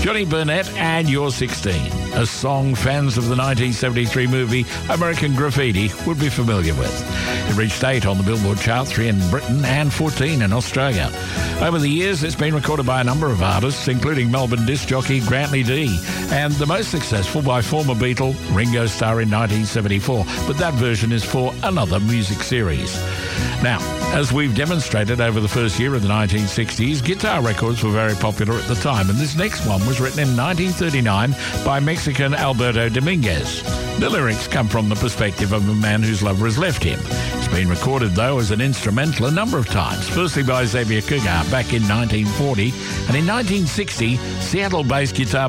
Johnny Burnett and You're 16, a song fans of the 1973 movie American Graffiti would be familiar with. It reached 8 on the Billboard chart, 3 in Britain and 14 in Australia. Over the years, it's been recorded by a number of artists, including Melbourne disc jockey Grantley D, and the most successful by former Beatle Ringo Starr in 1974, but that version is for another music series. Now, as we've demonstrated over the first year of the 1960s, guitar records were very popular at the time, and this next one was written in 1939 by Mexican Alberto Dominguez. The lyrics come from the perspective of a man whose lover has left him. It's been recorded, though, as an instrumental a number of times, firstly by Xavier Cugat back in 1940, and in 1960, Seattle-based guitar